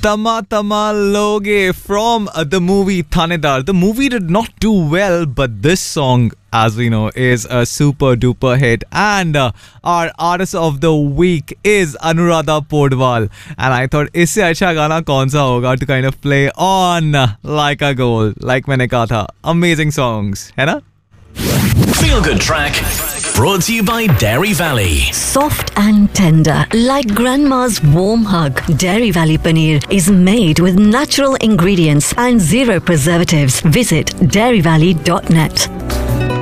Tama Tama Loge from the movie Thanedar. The movie did not do well, but this song, as we know, is a super duper hit. And our artist of the week is Anuradha Podwal. And I thought, isse acha gana kaun sa hoga to kind of play on Like a Goal, like मैंने कहा था. Amazing songs, है ना? Feel Good Track, brought to you by Dairy Valley. Soft and tender, like grandma's warm hug. Dairy Valley Paneer is made with natural ingredients and zero preservatives. Visit dairyvalley.net.